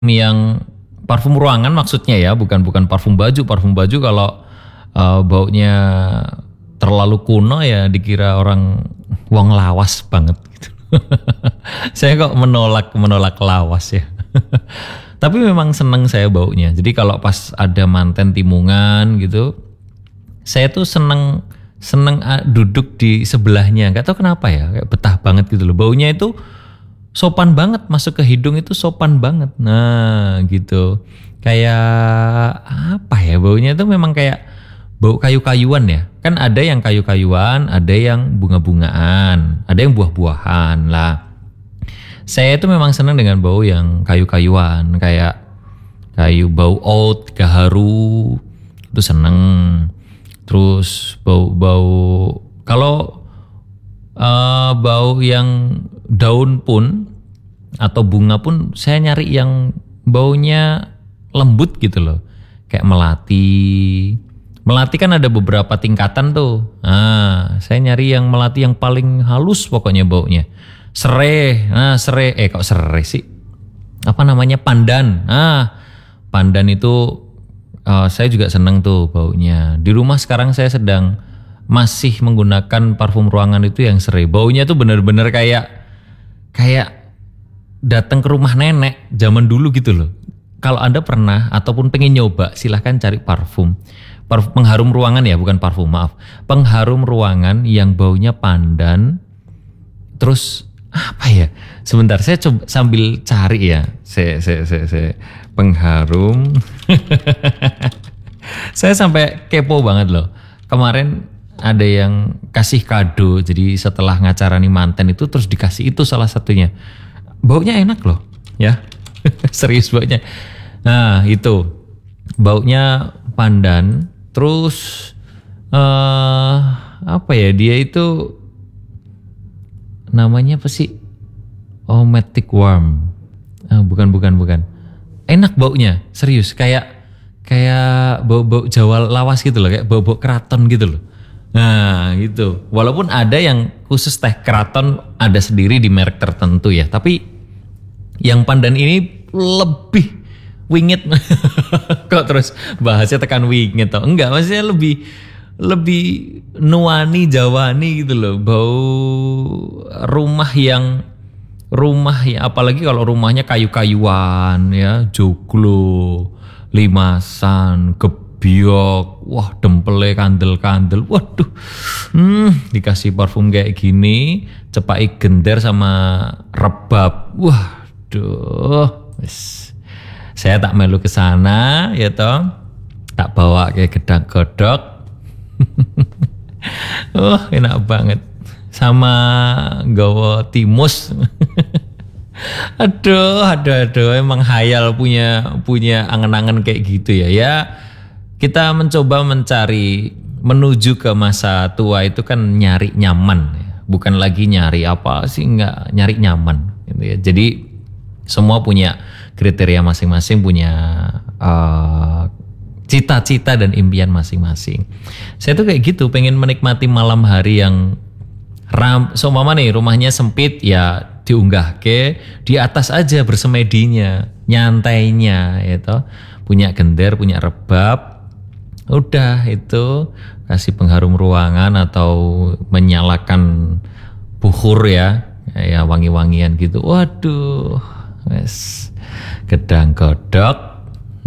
yang parfum ruangan maksudnya ya, bukan parfum baju. Parfum baju kalau baunya terlalu kuno ya dikira orang wong lawas banget gitu. Saya kok menolak lawas ya. Tapi memang seneng saya baunya. Jadi kalau pas ada manten timungan gitu, saya tuh seneng duduk di sebelahnya. Gak tahu kenapa ya, kayak betah banget gitu loh. Baunya itu sopan banget, masuk ke hidung itu sopan banget. Nah gitu. Kayak apa ya, baunya itu memang kayak bau kayu-kayuan ya. Kan ada yang kayu-kayuan, ada yang bunga-bungaan, ada yang buah-buahan lah. Saya itu memang senang dengan bau yang kayu-kayuan, kayak bau oud, gaharu, itu seneng. Terus bau kalau bau yang daun pun atau bunga pun saya nyari yang baunya lembut gitu loh, kayak melati. Melati kan ada beberapa tingkatan tuh. Nah, saya nyari yang melati yang paling halus pokoknya baunya. Serai, kok serai sih? Apa namanya, pandan. Pandan itu saya juga seneng tuh baunya. Di rumah sekarang saya sedang masih menggunakan parfum ruangan itu yang serai. Baunya tuh bener-bener kayak datang ke rumah nenek zaman dulu gitu loh. Kalau Anda pernah ataupun pengen nyoba, silahkan cari parfum pengharum ruangan ya, bukan parfum, maaf. Pengharum ruangan yang baunya pandan. Terus apa ya? Sebentar, saya coba sambil cari ya. Saya pengharum. Saya sampai kepo banget loh. Kemarin ada yang kasih kado. Jadi setelah ngacarani manten itu terus dikasih itu salah satunya. Baunya enak loh, ya. Serius baunya. Nah, itu. Baunya pandan. Terus apa ya? Dia itu namanya apa sih? Aromatic warm. Bukan. Enak baunya, serius. Kayak bau Jawa lawas gitu loh, kayak bau keraton gitu loh. Nah, gitu. Walaupun ada yang khusus teh keraton ada sendiri di merek tertentu ya, tapi yang pandan ini lebih wingit. Kok terus bahasnya tekan wingit toh? Enggak, maksudnya lebih nuani Jawani gitu loh. Bau rumah yang apalagi kalau rumahnya kayu-kayuan ya, joglo, limasan, gebyok, wah dempele kandel-kandel, waduh, dikasih parfum kayak gini, cepai gender sama rebab, waduh, saya tak melu ke sana ya toh, tak bawa kayak gedang godok, enak banget. Sama gawa timus. aduh, emang hayal punya angan-angan kayak gitu ya. Ya, kita mencoba menuju ke masa tua itu kan nyari nyaman, bukan lagi nyari apa sih, enggak, nyari nyaman gitu ya. Jadi semua punya kriteria masing-masing, punya cita-cita dan impian masing-masing. Saya tuh kayak gitu, pengen menikmati malam hari yang seumpama nih rumahnya sempit ya, diunggah ke di atas aja bersemedinya, nyantainya itu, punya gender, punya rebab, udah itu kasih pengharum ruangan atau menyalakan buhur ya wangi-wangian gitu. Waduh, wes gedang godok.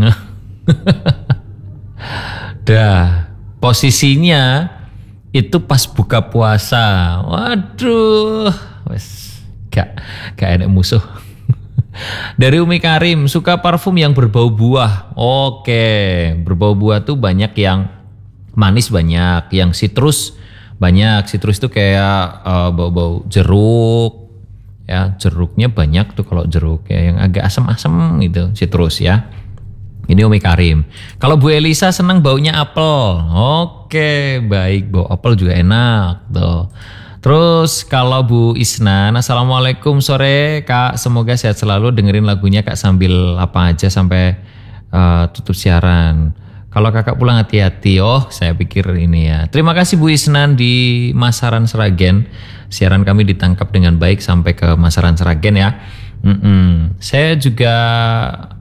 Dah, posisinya itu pas buka puasa. Waduh, wes gak enak musuh. Dari Umi Karim, suka parfum yang berbau buah. Oke, berbau buah tuh banyak yang manis, banyak yang citrus, banyak. Citrus tuh kayak bau-bau jeruk. Ya, jeruknya banyak tuh kalau jeruk ya, yang agak asam-asam gitu, citrus ya. Ini Umi Karim. Kalau Bu Elisa senang baunya apel. Oke, baik, bau apel juga enak tuh. Terus kalau Bu Isnan, assalamualaikum sore Kak, semoga sehat selalu, dengerin lagunya Kak sambil apa aja sampai tutup siaran. Kalau Kakak pulang hati-hati. Oh, saya pikir ini ya. Terima kasih Bu Isnan di Masaran Sragen. Siaran kami ditangkap dengan baik sampai ke Masaran Sragen ya. Saya juga